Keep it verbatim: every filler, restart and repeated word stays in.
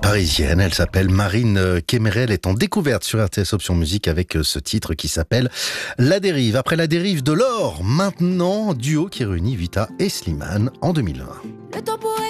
parisienne, elle s'appelle Marine Kémérel, est en découverte sur R T S Option Musique avec ce titre qui s'appelle La Dérive. Après La Dérive de l'or, maintenant, duo qui réunit Vita et Slimane en deux mille vingt. Le temps pour